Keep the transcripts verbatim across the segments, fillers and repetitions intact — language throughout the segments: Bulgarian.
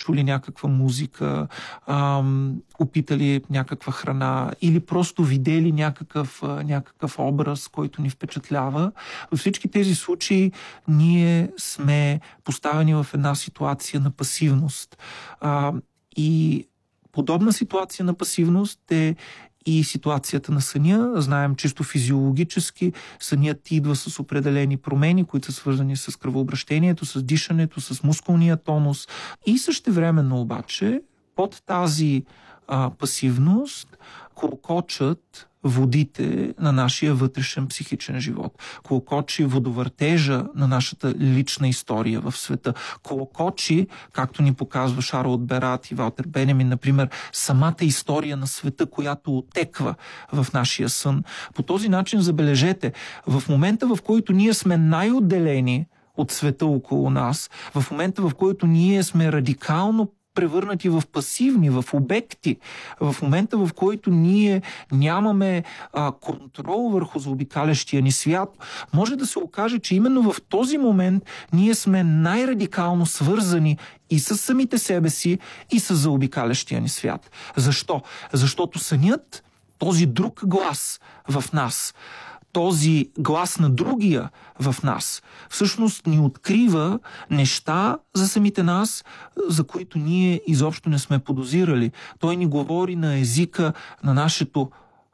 чули някаква музика, ам, опитали някаква храна или просто видели някакъв, някакъв образ, който ни впечатлява. Във всички тези случаи ние сме поставени в една ситуация на пасивност. А, и подобна ситуация на пасивност е и ситуацията на съня. Знаем чисто физиологически, сънят идва с определени промени, които са свързани с кръвообращението, с дишането, с мускулния тонус. И същевременно обаче под тази а, пасивност колкочат водите на нашия вътрешен психичен живот. Колкочи водовъртежа на нашата лична история в света. Колкочи, както ни показва Шарлот Берат и Валтер Бенемин, например, самата история на света, която отеква в нашия сън. По този начин, забележете, в момента, в който ние сме най-отделени от света около нас, в момента, в който ние сме радикално превърнати в пасивни, в обекти, в момента, в който ние нямаме а, контрол върху заобикалящия ни свят, може да се окаже, че именно в този момент ние сме най-радикално свързани и с самите себе си, и с заобикалящия ни свят. Защо? Защото сънят, този друг глас в нас, този глас на другия в нас, всъщност ни открива неща за самите нас, за които ние изобщо не сме подозирали. Той ни говори на езика на нашето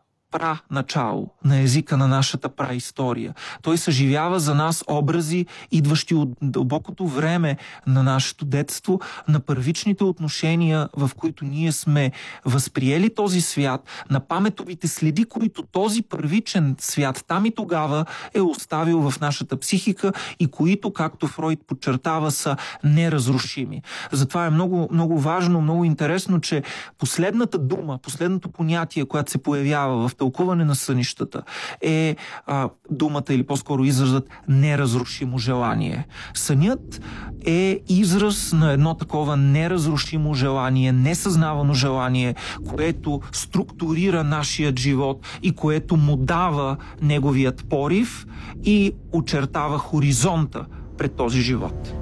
праначало, на езика на нашата праистория. Той съживява за нас образи, идващи от дълбокото време на нашето детство, на първичните отношения, в които ние сме възприели този свят, на паметовите следи, които този първичен свят там и тогава е оставил в нашата психика и които, както Фройд подчертава, са неразрушими. Затова е много, много важно, много интересно, че последната дума, последното понятие, което се появява в тълкуване на сънищата, е а, думата или по-скоро изразът неразрушимо желание. Сънят е израз на едно такова неразрушимо желание, несъзнавано желание, което структурира нашият живот и което му дава неговият порив и очертава хоризонта пред този живот.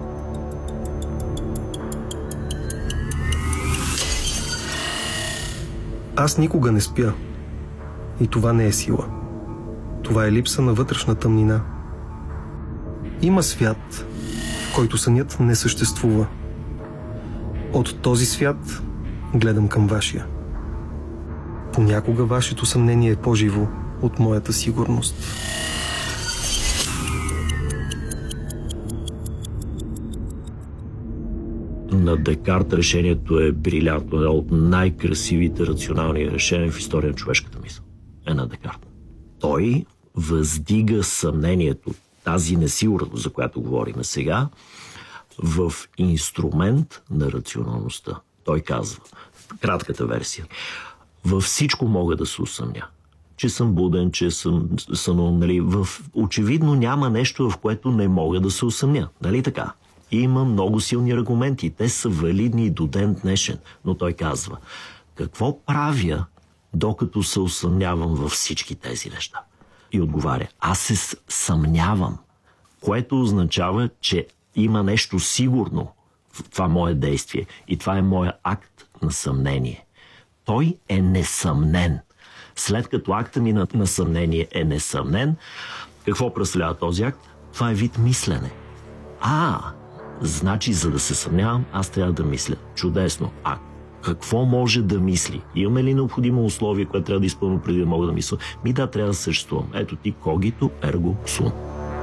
Аз никога не спя. И това не е сила. Това е липса на вътрешна тъмнина. Има свят, в който сънят не съществува. От този свят гледам към вашия. Понякога вашето съмнение е по-живо от моята сигурност. На Декарт решението е брилянтно, едно от най-красивите рационални решения в история на човешката мисъл. Е на Декарт. Той въздига съмнението, тази несигурност, за която говорим сега, в инструмент на рационалността. Той казва, кратката версия, във всичко мога да се усъмня. Че съм буден, че съм сънувам, нали, в... очевидно няма нещо, в което не мога да се усъмня. Нали така? Има много силни аргументи. Те са валидни и до ден днешен. Но той казва, какво правя, докато се усъмнявам във всички тези неща? И отговаря, аз се съмнявам, което означава, че има нещо сигурно в това мое действие. И това е моя акт на съмнение. Той е несъмнен. След като акта ми на, на съмнение е несъмнен, какво представлява този акт? Това е вид мислене. А, значи, за да се съмнявам, аз трябва да мисля. Чудесно. А какво може да мисли? Имаме ли необходимо условие, което трябва да изпълня преди да мога да мисля? Ми да, трябва да съществувам. Ето ти когито ерго сум.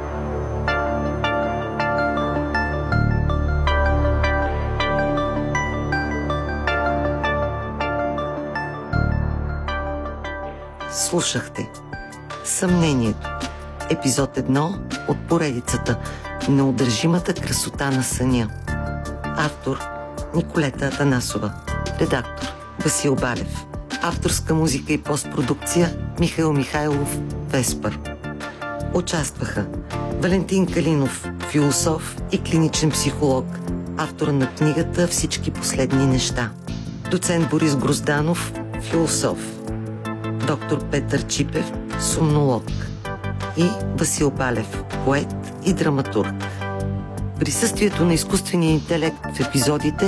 Слушахте Съмнението. Епизод едно от поредицата Неудържимата красота на съня. Автор Николета Атанасова. Редактор Васил Балев. Авторска музика и постпродукция Михаил Михайлов, Веспър. Участваха Валентин Калинов, философ и клиничен психолог, автор на книгата Всички последни неща. Доцент Борис Грозданов, философ. Доктор Петър Чипев, сомнолог. И Васил Балев, поет и драматург. Присъствието на изкуствения интелект в епизодите